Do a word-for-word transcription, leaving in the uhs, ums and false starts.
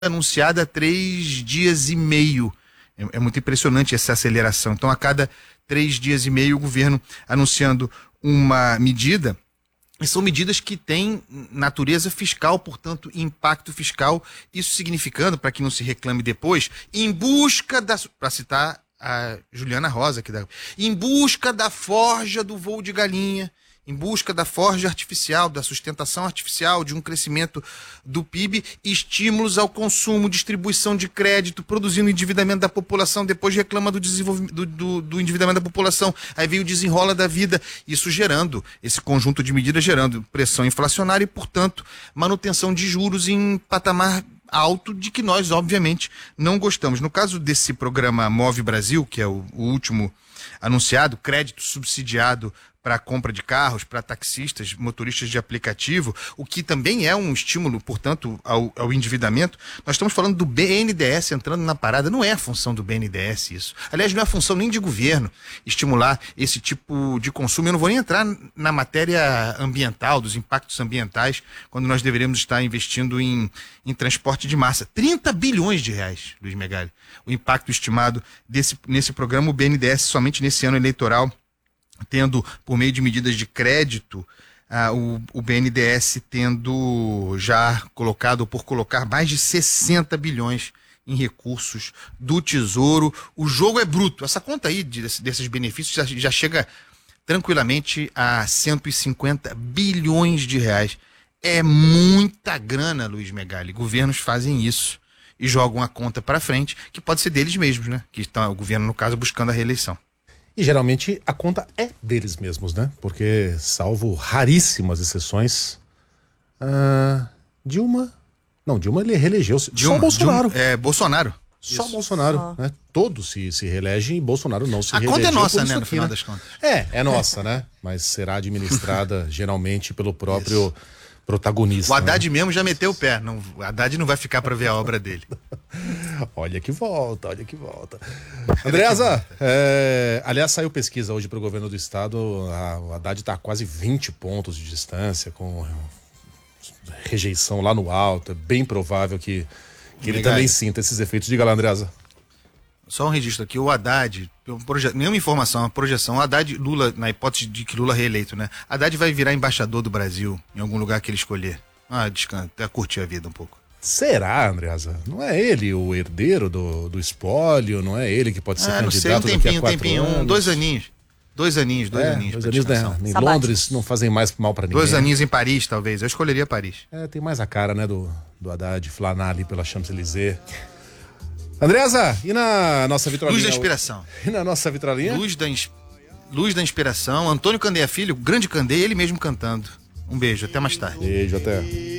anunciada há três dias e meio. É, é muito impressionante essa aceleração. Então, a cada três dias e meio, o governo anunciando uma medida. E são medidas que têm natureza fiscal, portanto, impacto fiscal. Isso significando, para que não se reclame depois, em busca da... Para citar a Juliana Rosa, que dá, em busca da forja do voo de galinha, em busca da forja artificial, da sustentação artificial, de um crescimento do P I B, estímulos ao consumo, distribuição de crédito, produzindo endividamento da população, depois reclama do, desenvolvimento, do, do, do endividamento da população, aí veio o desenrola da vida, isso gerando, esse conjunto de medidas gerando pressão inflacionária e, portanto, manutenção de juros em patamar alto, de que nós, obviamente, não gostamos. No caso desse programa Move Brasil, que é o, o último anunciado, crédito subsidiado para a compra de carros, para taxistas, motoristas de aplicativo, o que também é um estímulo, portanto, ao, ao endividamento. Nós estamos falando do B N D E S entrando na parada. Não é a função do B N D E S isso. Aliás, não é a função nem de governo estimular esse tipo de consumo. Eu não vou nem entrar na matéria ambiental, dos impactos ambientais, quando nós deveríamos estar investindo em, em transporte de massa. trinta bilhões de reais, Luiz Megali. O impacto estimado desse, nesse programa, o B N D E S, somente nesse ano eleitoral, tendo, por meio de medidas de crédito, ah, o, o B N D E S tendo já colocado, ou por colocar, mais de sessenta bilhões em recursos do Tesouro. O jogo é bruto. Essa conta aí de, desses benefícios já, já chega tranquilamente a cento e cinquenta bilhões de reais. É muita grana, Luiz Megali. Governos fazem isso e jogam a conta para frente, que pode ser deles mesmos, né? Que está o governo, no caso, buscando a reeleição. E geralmente a conta é deles mesmos, né? Porque, salvo raríssimas exceções, uh, Dilma... Não, Dilma ele reelegeu-se. Só Bolsonaro. Dilma, é, Bolsonaro. Só Isso. Bolsonaro, Só. né? Todos se, se reelegem e Bolsonaro não se a reelegeu. A conta é nossa, né, no aqui, final né? das contas. É, é nossa, né? Mas será administrada geralmente pelo próprio... Isso. Protagonista. O Haddad, né? mesmo já meteu o pé. Não, o Haddad não vai ficar para ver a obra dele. Olha que volta, olha que volta. Andreasa, é, aliás, saiu pesquisa hoje para o governo do estado. A, o Haddad está a quase vinte pontos de distância, com rejeição lá no alto. É bem provável que, que ele também sinta esses efeitos. Diga lá, Andreasa. Só um registro aqui, o Haddad, proje... nenhuma informação, uma projeção, o Haddad, Lula, na hipótese de que Lula reeleito, né? Haddad vai virar embaixador do Brasil em algum lugar que ele escolher. Ah, descansa, até curtir a vida um pouco. Será, Andreasa? Não é ele o herdeiro do, do espólio? Não é ele que pode ser ah, candidato não sei, um tempinho, daqui a quatro tempinho, anos? Um, dois aninhos. Dois aninhos, dois é, aninhos. Dois aninhos, né? Em Sabáticos. Londres não fazem mais mal pra ninguém. Dois aninhos em Paris, talvez. Eu escolheria Paris. É, tem mais a cara, né, do, do Haddad flanar ali pela Champs-Élysées. Andreasa, e na nossa vitrolinha? Luz da inspiração. E na nossa vitrolinha? Luz da, ins... Luz da inspiração. Antônio Candeia Filho, grande Candeia, ele mesmo cantando. Um beijo, até mais tarde. Beijo, até.